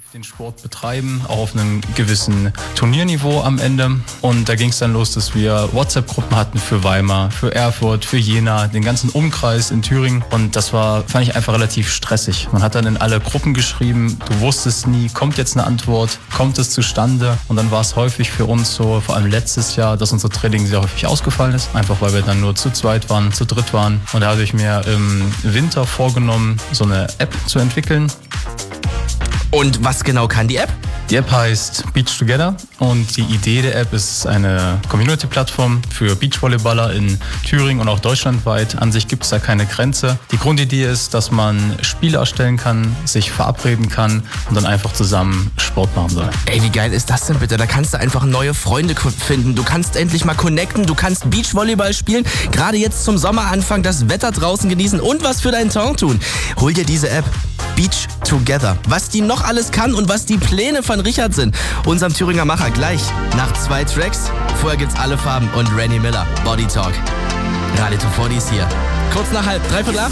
den Sport betreiben, auch auf einem gewissen Turnierniveau am Ende. Und da ging es dann los, dass wir WhatsApp-Gruppen hatten für Weimar, für Erfurt, für Jena, den ganzen Umkreis in Thüringen. Und das fand ich einfach relativ stressig. Man hat dann in alle Gruppen geschrieben, du wusstest nie, kommt jetzt eine Antwort, kommt es zustande? Und dann war es häufig für uns so, vor allem letztes Jahr, dass unser Training sehr häufig ausgefallen ist. Einfach weil wir dann nur zu zweit waren, zu dritt waren. Und da habe ich mir im Winter vorgenommen, so eine App zu entwickeln. Und was genau kann die App? Die App heißt Beach Together und die Idee der App ist eine Community-Plattform für Beachvolleyballer in Thüringen und auch deutschlandweit. An sich gibt es da keine Grenze. Die Grundidee ist, dass man Spiele erstellen kann, sich verabreden kann und dann einfach zusammen Sport machen soll. Ey, wie geil ist das denn bitte? Da kannst du einfach neue Freunde finden. Du kannst endlich mal connecten, du kannst Beachvolleyball spielen, gerade jetzt zum Sommeranfang das Wetter draußen genießen und was für deinen Tag tun. Hol dir diese App. Beach Together. Was die noch alles kann und was die Pläne von Richard sind, unserem Thüringer Macher gleich nach 2 Tracks. Vorher gibt's alle Farben und Rennie Miller, Body Talk. Radio 240 ist hier. Kurz nach 7:30, 7:45.